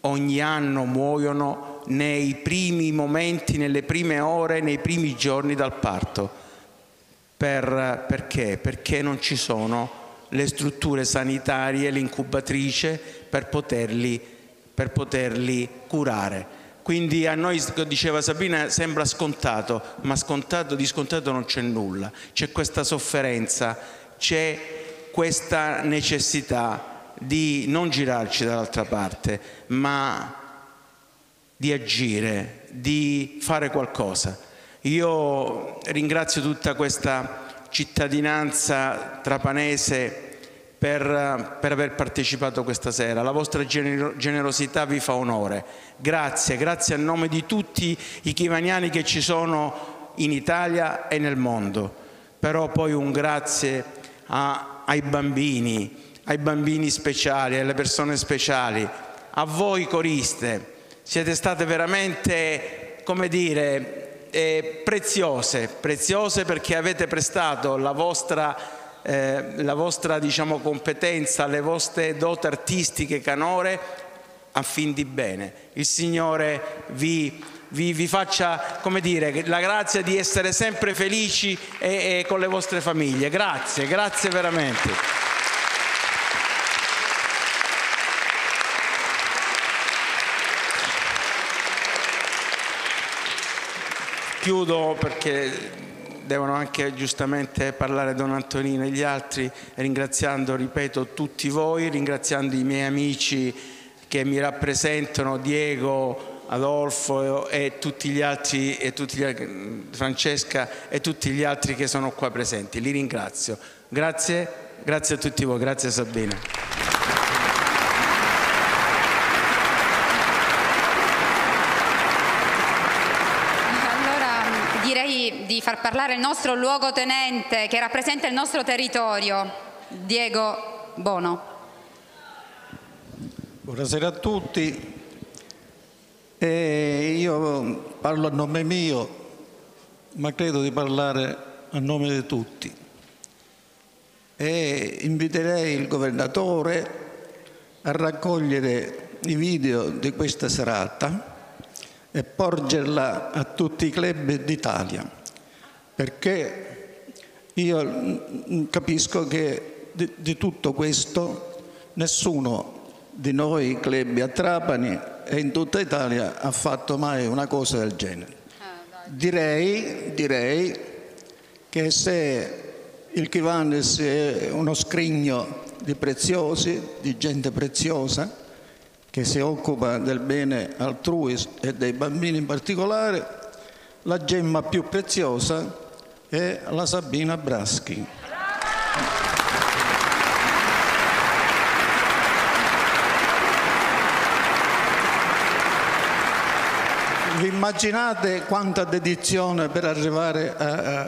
ogni anno muoiono nei primi momenti, nelle prime ore, nei primi giorni dal parto. Perché? Perché non ci sono le strutture sanitarie, l'incubatrice per poterli curare. Quindi a noi, diceva Sabina, sembra scontato, ma di scontato non c'è nulla. C'è questa sofferenza, c'è questa necessità di non girarci dall'altra parte, ma di agire, di fare qualcosa. Io ringrazio tutta questa cittadinanza trapanese per aver partecipato questa sera. La vostra generosità vi fa onore. Grazie, grazie a nome di tutti i chivaniani che ci sono in Italia e nel mondo. Però poi un grazie ai bambini speciali, alle persone speciali, a voi coriste. Siete state veramente, come dire, preziose perché avete prestato la vostra diciamo, competenza, le vostre doti artistiche canore a fin di bene. Il Signore vi faccia, come dire, la grazia di essere sempre felici e con le vostre famiglie. Grazie, grazie veramente. Chiudo perché devono anche giustamente parlare Don Antonino e gli altri, ringraziando, ripeto, tutti voi, ringraziando i miei amici che mi rappresentano, Diego, Adolfo e tutti gli altri, Francesca e tutti gli altri che sono qua presenti. Li ringrazio. Grazie, grazie a tutti voi, grazie Sabina. Di far parlare il nostro luogotenente che rappresenta il nostro territorio, Diego Bono. Buonasera a tutti. Io parlo a nome mio, ma credo di parlare a nome di tutti. Inviterei il governatore a raccogliere i video di questa serata e porgerla a tutti i club d'Italia, perché io capisco che di tutto questo nessuno di noi club a Trapani e in tutta Italia ha fatto mai una cosa del genere. Direi che se il Chivanis è uno scrigno di preziosi, di gente preziosa, che si occupa del bene altrui e dei bambini in particolare, la gemma più preziosa è la Sabina Braschi. Vi immaginate quanta dedizione per arrivare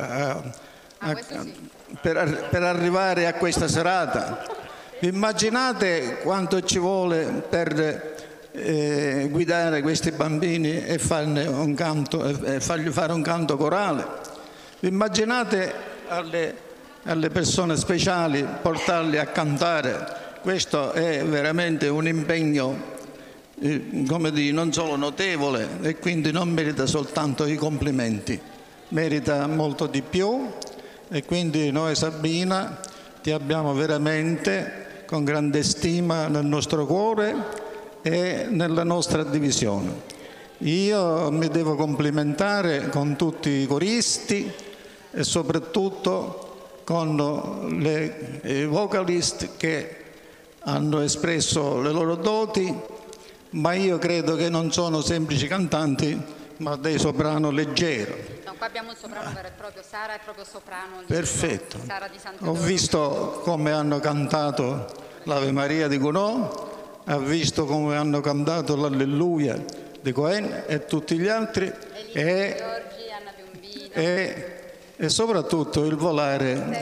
per arrivare a questa serata? Vi immaginate quanto ci vuole per guidare questi bambini e fargli fare un canto corale? Vi immaginate alle persone speciali portarli a cantare? Questo è veramente un impegno, come dire, non solo notevole, e quindi non merita soltanto i complimenti, merita molto di più. E quindi noi, Sabina, ti abbiamo veramente con grande stima nel nostro cuore e nella nostra divisione. Io mi devo complimentare con tutti i coristi e soprattutto con i vocalist che hanno espresso le loro doti, ma io credo che non sono semplici cantanti, ma dei soprano leggero. Qua abbiamo un soprano vero e proprio, Sara è proprio soprano. Perfetto. Sara di Ho visto come hanno cantato l'Ave Maria di Gounod, ho visto come hanno cantato l'Alleluia di Cohen e tutti gli altri, e soprattutto il volare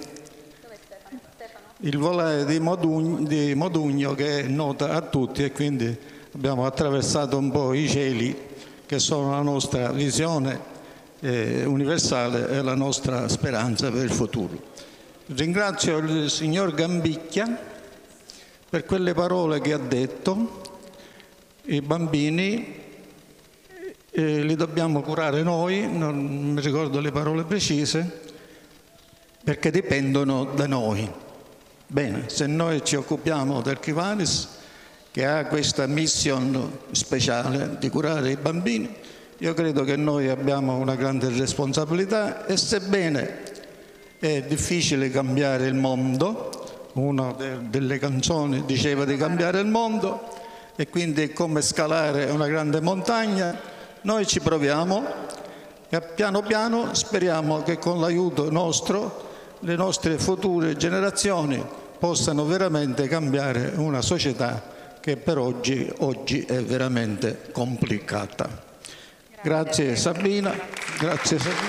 di Modugno, che è nota a tutti, e quindi abbiamo attraversato un po' i cieli che sono la nostra visione universale e la nostra speranza per il futuro. Ringrazio il signor Gambicchia per quelle parole che ha detto, I bambini li dobbiamo curare noi, non mi ricordo le parole precise, perché dipendono da noi. Bene, se noi ci occupiamo del Kiwanis, che ha questa mission speciale di curare i bambini, io credo che noi abbiamo una grande responsabilità e sebbene è difficile cambiare il mondo, una delle canzoni diceva di cambiare il mondo e quindi è come scalare una grande montagna, noi ci proviamo e piano piano speriamo che con l'aiuto nostro le nostre future generazioni possano veramente cambiare una società che per oggi è veramente complicata. Grazie Sabina. Grazie Sabina.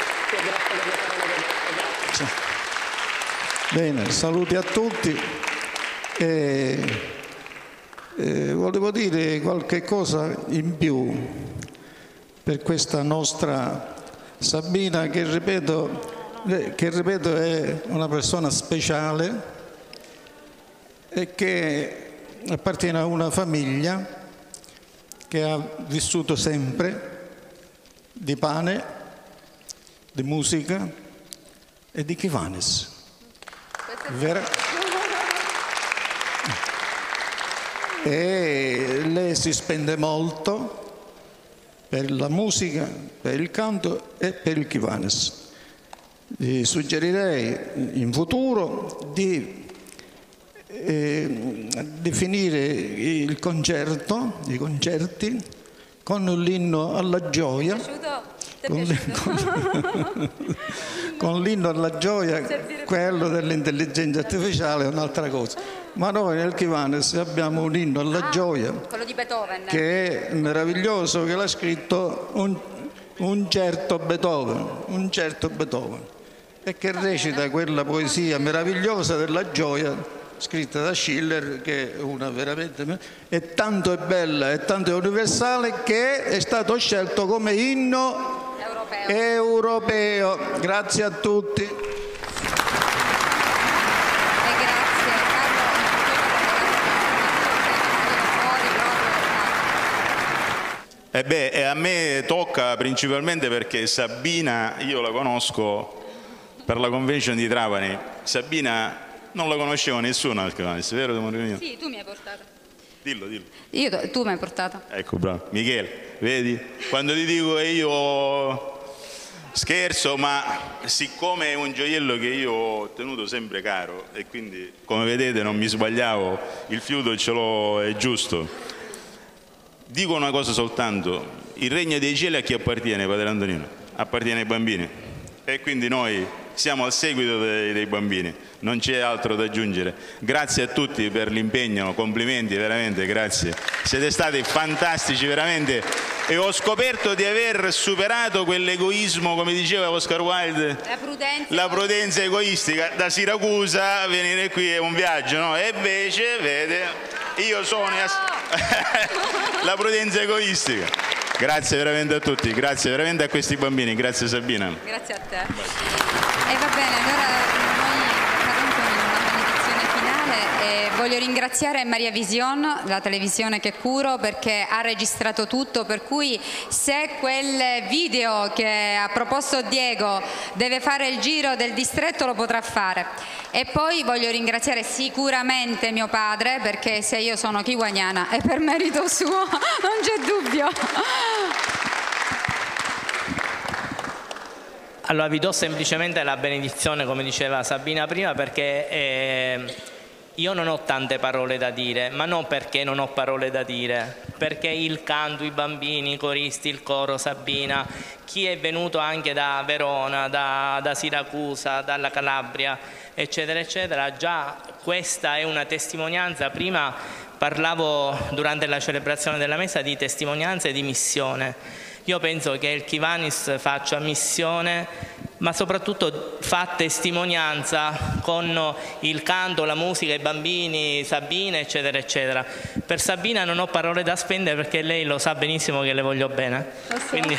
Bene, saluti a tutti. Volevo dire qualche cosa in più per questa nostra Sabina che ripeto è una persona speciale e che appartiene a una famiglia che ha vissuto sempre di pane, di musica e di Kiwanis. E lei si spende molto per la musica, per il canto e per il Kiwanis. Suggerirei in futuro di finire i concerti con l'inno alla gioia. Con l'inno alla gioia, quello dell'intelligenza artificiale è un'altra cosa. Ma noi nel Kiwanis abbiamo un inno alla gioia, quello di Beethoven, che è meraviglioso, che l'ha scritto un certo Beethoven, e che recita quella poesia meravigliosa della gioia scritta da Schiller, che è una veramente è tanto è bella e tanto è universale che è stato scelto come inno europeo. Grazie a tutti. A me tocca principalmente perché Sabina, io la conosco per la convention di Trapani. Sabina non la conoscevo nessuno al Kiwanis, vero amore mio? Sì, tu mi hai portato. Dillo. Tu mi hai portato. Ecco, bravo. Michele, vedi? Quando ti dico che io scherzo, ma siccome è un gioiello che io ho tenuto sempre caro e quindi, come vedete, non mi sbagliavo, il fiuto ce l'ho, è giusto. Dico una cosa soltanto, il regno dei cieli a chi appartiene, Padre Antonino? Appartiene ai bambini e quindi noi siamo al seguito dei bambini, non c'è altro da aggiungere. Grazie a tutti per l'impegno, complimenti, veramente grazie, siete stati fantastici veramente e ho scoperto di aver superato quell'egoismo, come diceva Oscar Wilde, la prudenza egoistica. Da Siracusa venire qui è un viaggio, no? E invece, vede, io sono la prudenza egoistica. Grazie veramente a tutti, grazie veramente a questi bambini, grazie Sabina. Grazie a te. E va bene, allora noi faremo una benedizione finale e voglio ringraziare Maria Vision, la televisione che curo, perché ha registrato tutto, per cui se quel video che ha proposto Diego deve fare il giro del distretto lo potrà fare. E poi voglio ringraziare sicuramente mio padre, perché se io sono kiwaniana è per merito suo, non c'è dubbio. Allora vi do semplicemente la benedizione, come diceva Sabina prima, perché io non ho tante parole da dire, ma non perché non ho parole da dire, perché il canto, i bambini, i coristi, il coro, Sabina, chi è venuto anche da Verona, da Siracusa, dalla Calabria, eccetera, eccetera, già questa è una testimonianza. Prima parlavo durante la celebrazione della messa di testimonianza e di missione. Io penso che il Kiwanis faccia missione, ma soprattutto fa testimonianza con il canto, la musica, i bambini, Sabina, eccetera, eccetera. Per Sabina non ho parole da spendere perché lei lo sa benissimo che le voglio bene. Quindi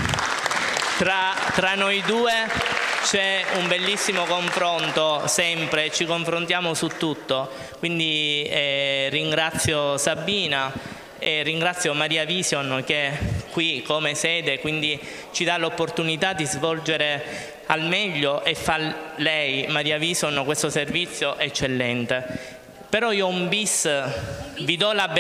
tra noi due c'è un bellissimo confronto sempre, ci confrontiamo su tutto. Quindi ringrazio Sabina e ringrazio Maria Vision che è qui come sede, quindi ci dà l'opportunità di svolgere al meglio e fa lei, Maria Vision, questo servizio eccellente. Però io ho un bis, vi do la